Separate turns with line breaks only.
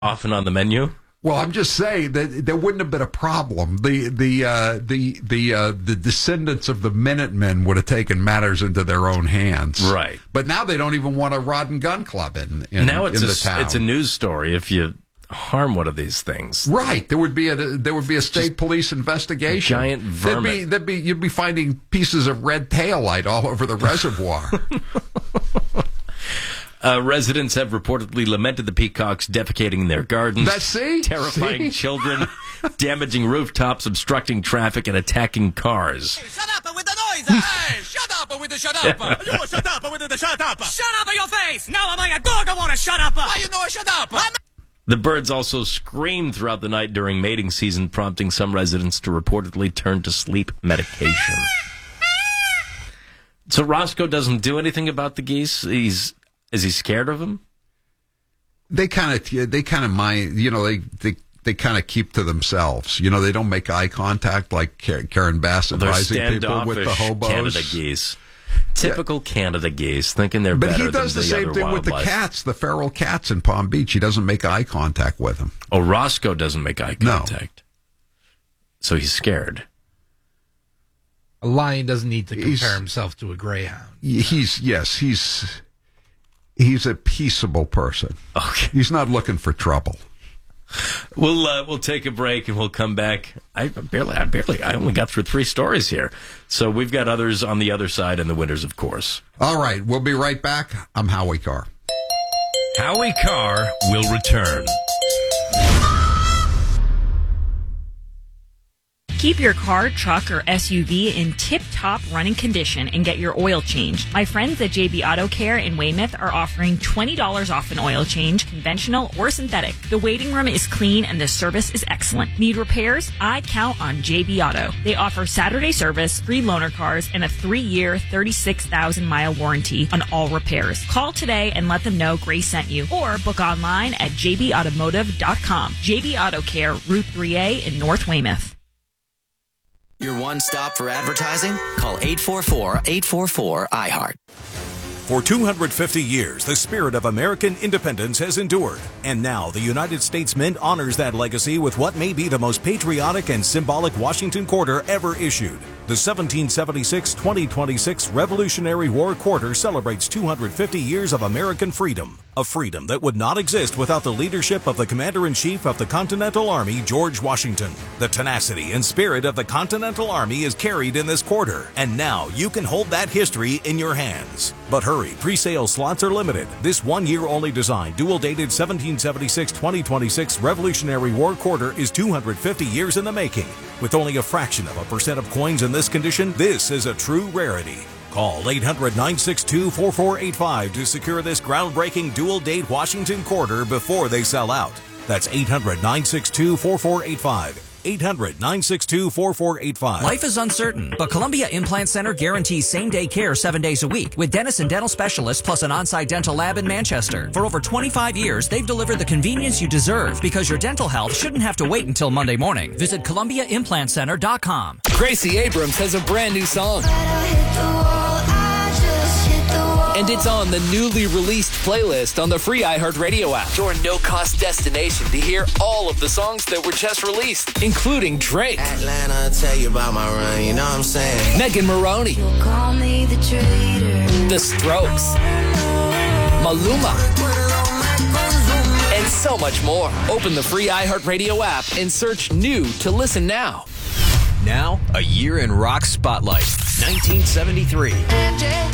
often on the menu.
Well, I'm just saying that there wouldn't have been a problem. The descendants of the Minutemen would have taken matters into their own hands,
right?
But now they don't even want a rod and gun club in
now it's
in the town.
It's a news story if you harm one of these things,
right? There would be a state police investigation.
Giant vermin.
You'd be finding pieces of red taillight all over the reservoir.
Residents have reportedly lamented the peacocks defecating in their gardens, terrifying children, damaging rooftops, obstructing traffic, and attacking cars.
Shut up with the noise! Hey, shut up with the shut up! You shut up with the shut up! Shut up your face! Now am I a dog? I want to shut up! Why you know I shut up?
The birds also screamed throughout the night during mating season, prompting some residents to reportedly turn to sleep medication. So Roscoe doesn't do anything about the geese? Is he scared of them?
They kind of mind, they kind of keep to themselves. They don't make eye contact like Karen Bass advising people with the hobos.
Canada geese. Typical Canada geese, thinking they're better than the other wildlife.
But he does the same thing with the cats, the feral cats in Palm Beach. He doesn't make eye contact with them.
Oh, Roscoe doesn't make eye contact. No. So he's scared.
A lion doesn't need to compare himself to a greyhound.
He's a peaceable person.
Okay.
He's not looking for trouble.
We'll take a break and we'll come back. I only got through 3 stories here. So we've got others on the other side and the winners, of course.
All right. We'll be right back. I'm Howie Carr.
Howie Carr will return.
Keep your car, truck, or SUV in tip-top running condition and get your oil changed. My friends at JB Auto Care in Weymouth are offering $20 off an oil change, conventional or synthetic. The waiting room is clean and the service is excellent. Need repairs? I count on JB Auto. They offer Saturday service, free loaner cars, and a 3-year, 36,000-mile warranty on all repairs. Call today and let them know Grace sent you, or book online at jbautomotive.com. JB Auto Care, Route 3A in North Weymouth.
Your one stop for advertising? Call 844-844-IHEART.
For 250 years, the spirit of American independence has endured. And now the United States Mint honors that legacy with what may be the most patriotic and symbolic Washington Quarter ever issued. The 1776-2026 Revolutionary War Quarter celebrates 250 years of American freedom. A freedom that would not exist without the leadership of the Commander-in-Chief of the Continental Army, George Washington. The tenacity and spirit of the Continental Army is carried in this quarter, and now you can hold that history in your hands. But hurry, pre-sale slots are limited. This one-year-only design, dual-dated 1776-2026 Revolutionary War Quarter is 250 years in the making. With only a fraction of a percent of coins in this condition, this is a true rarity. Call 800-962-4485 to secure this groundbreaking dual-date Washington Quarter before they sell out. That's 800-962-4485. 800-962-4485.
Life is uncertain, but Columbia Implant Center guarantees same-day care 7 days a week with dentists and dental specialists plus an on-site dental lab in Manchester. For over 25 years, they've delivered the convenience you deserve because your dental health shouldn't have to wait until Monday morning. Visit ColumbiaImplantCenter.com.
Gracie Abrams has a brand new song. And it's on the newly released playlist on the free iHeartRadio app. Your no-cost destination to hear all of the songs that were just released, including Drake,
Atlanta, tell you about my run, you know what I'm saying?
Megan Maroney,
Call me the traitor.
The Strokes, Maluma, and so much more. Open the free iHeartRadio app and search new to listen now.
Now, a year in rock spotlight. 1973.